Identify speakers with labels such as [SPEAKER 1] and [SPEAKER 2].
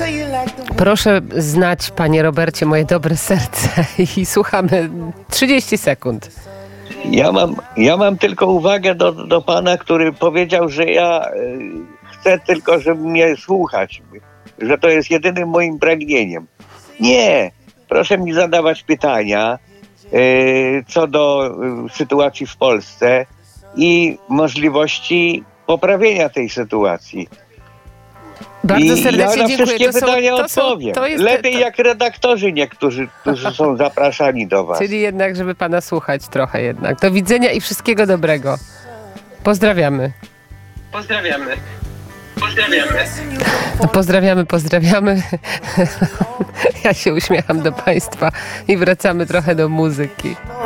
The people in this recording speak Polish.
[SPEAKER 1] Proszę znać, panie Robercie, moje dobre serce i słuchamy 30 sekund.
[SPEAKER 2] Ja mam tylko uwagę do pana, który powiedział, że ja chcę tylko, żeby mnie słuchać, że to jest jedynym moim pragnieniem. Nie, proszę mi zadawać pytania co do sytuacji w Polsce i możliwości poprawienia tej sytuacji.
[SPEAKER 1] Bardzo serdecznie
[SPEAKER 2] ja na
[SPEAKER 1] dziękuję.
[SPEAKER 2] wszystkie pytania odpowiem. Lepiej jak redaktorzy niektórzy, którzy są zapraszani do was.
[SPEAKER 1] Czyli jednak, żeby pana słuchać trochę jednak. Do widzenia i wszystkiego dobrego. Pozdrawiamy.
[SPEAKER 2] Pozdrawiamy.
[SPEAKER 1] No, pozdrawiamy. Ja się uśmiecham do państwa i wracamy trochę do muzyki.